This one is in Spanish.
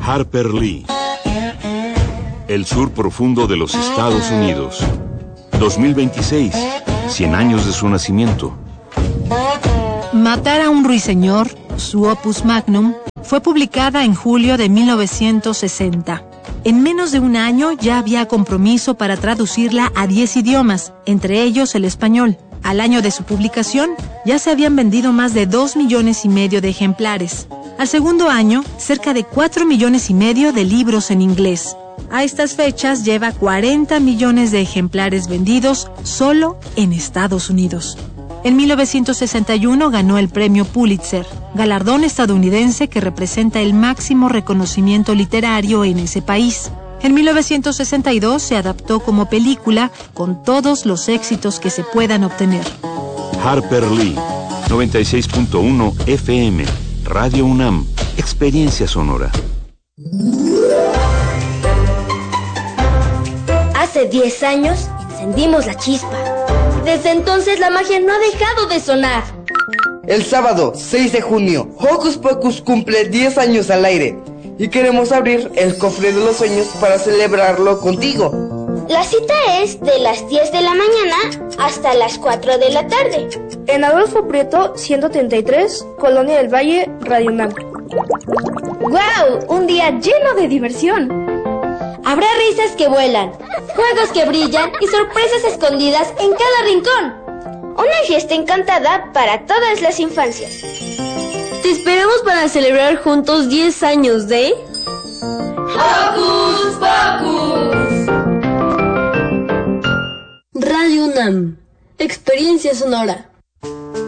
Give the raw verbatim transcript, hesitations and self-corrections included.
Harper Lee. El sur profundo de los Estados Unidos. dos mil veintiséis, cien años de su nacimiento. Matar a un ruiseñor, su opus magnum, fue publicada en julio de mil novecientos sesenta. En menos de un año ya había compromiso para traducirla a diez idiomas, entre ellos el español. Al año de su publicación, ya se habían vendido más de dos millones y medio de ejemplares. Al segundo año, cerca de cuatro millones y medio de libros en inglés. A estas fechas lleva cuarenta millones de ejemplares vendidos solo en Estados Unidos. En mil novecientos sesenta y uno ganó el premio Pulitzer, galardón estadounidense que representa el máximo reconocimiento literario en ese país. En mil novecientos sesenta y dos se adaptó como película con todos los éxitos que se puedan obtener. Harper Lee, noventa y seis punto uno F M, Radio UNAM, Experiencia Sonora. Hace diez años encendimos la chispa. Desde entonces la magia no ha dejado de sonar. El sábado seis de junio, Hocus Pocus cumple diez años al aire y queremos abrir el cofre de los sueños para celebrarlo contigo. La cita es de las diez de la mañana hasta las cuatro de la tarde. En Adolfo Prieto, ciento treinta y tres, Colonia del Valle, Radio UNAM. ¡Guau! Un día lleno de diversión. Habrá risas que vuelan, juegos que brillan y sorpresas escondidas en cada rincón. Una fiesta encantada para todas las infancias. Te esperamos para celebrar juntos diez años de... ¡Hocus Pocus! Radio UNAM, Experiencia Sonora.